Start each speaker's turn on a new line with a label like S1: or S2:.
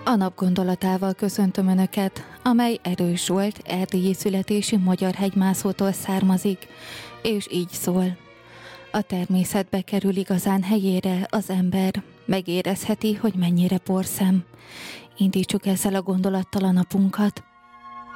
S1: A nap gondolatával köszöntöm Önöket, amely Erős Zsolt erdélyi születésű magyar hegymászótól származik, és így szól. A természetbe kerül igazán helyére az ember, megérezheti, hogy mennyire porszem. Indítsuk ezzel a gondolattal a napunkat.